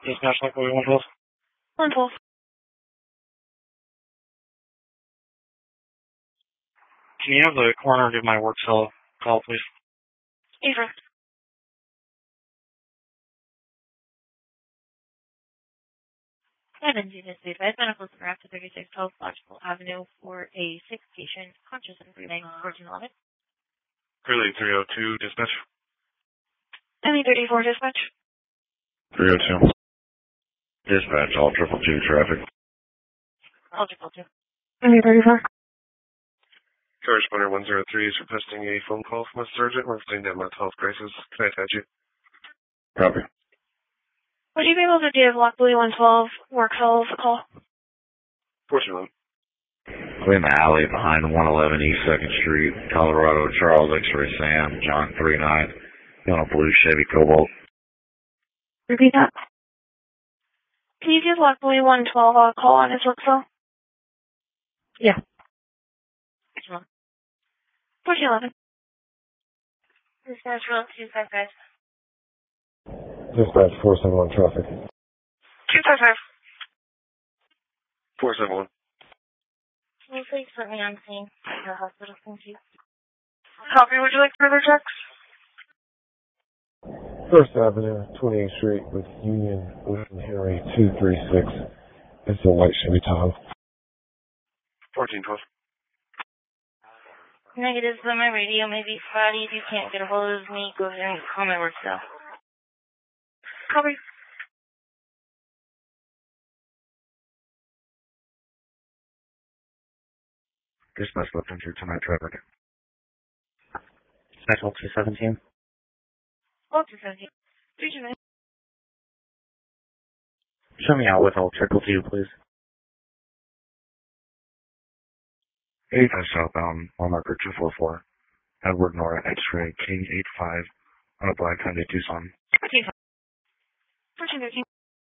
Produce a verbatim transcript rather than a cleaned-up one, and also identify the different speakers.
Speaker 1: Dispatch Lockwood one twelve.
Speaker 2: one twelve.
Speaker 1: Can you have the coroner give my work cell call, please?
Speaker 2: Ava. Seven units be advised. Medical center after thirty-six twelve Logical Avenue for a sick patient, conscious and breathing, fourteen eleven.
Speaker 1: Curly three oh two, dispatch.
Speaker 2: M E thirty-four, dispatch.
Speaker 3: three oh two. Dispatch, all triple two traffic.
Speaker 2: All triple two. M E thirty-four.
Speaker 1: Correspondent one zero three is requesting a phone call from a surgeon representing a mental health crisis. Can I attach you?
Speaker 3: Copy.
Speaker 2: Would you be able to give Lockwood one twelve work cells a call?
Speaker 1: Fortunately.
Speaker 3: In the alley behind one eleven East second Street, Colorado, Charles X-Ray Sam, John three nine, on a blue Chevy Cobalt.
Speaker 2: Repeat that. Can you give Lockwood one twelve a call on his work cell? Yeah. fourteen eleven. Dispatch roll two five five.
Speaker 4: Dispatch four seven one traffic.
Speaker 2: two five five.
Speaker 1: four seven one.
Speaker 2: Can you please put me on scene at the hospital? Thank you. Copy. Would you like further checks?
Speaker 4: First Avenue, twenty-eighth Street with Union, William Henry two three six. It's a white Chevy Tahoe.
Speaker 1: fourteen twelve.
Speaker 2: Negatives, but my radio may be spotty. If you can't get a hold of me, go ahead and call my work cell. Copy.
Speaker 3: Dispatch left entry tonight traffic.
Speaker 1: Dispatch two seventeen.
Speaker 2: Oh, two seventeen. three two nine.
Speaker 1: Show me out with all triple two, please.
Speaker 3: eighty-five southbound, mile marker two four four. Edward Nora X-ray K eighty-five on a black Hyundai Tucson.
Speaker 2: fourteen thirteen.